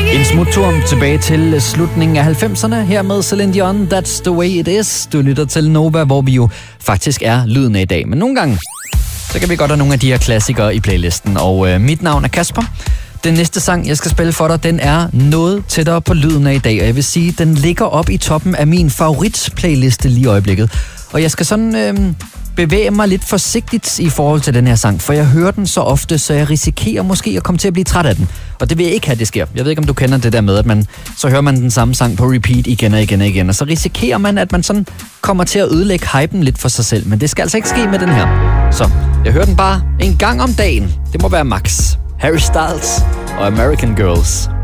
En smuttur tilbage til slutningen af 90'erne her med Celine Dion, That's the way it is. Du lytter til Nova, hvor vi jo faktisk er lyden af i dag. Men nogle gange, så kan vi godt have nogle af de her klassikere i playlisten. Og mit navn er Kasper. Den næste sang, jeg skal spille for dig, den er noget tættere på lyden af i dag. Og jeg vil sige, den ligger op i toppen af min favorit-playliste lige i øjeblikket. Og jeg skal sådan bevæge mig lidt forsigtigt i forhold til den her sang, for jeg hører den så ofte, så jeg risikerer måske at komme til at blive træt af den. Og det vil jeg ikke have, det sker. Jeg ved ikke, om du kender det der med, at så hører man den samme sang på repeat igen og igen og igen, og så risikerer man, at man sådan kommer til at ødelægge hypen lidt for sig selv. Men det skal altså ikke ske med den her. Så jeg hører den bare en gang om dagen. Det må være max. Harry Styles og American Girls.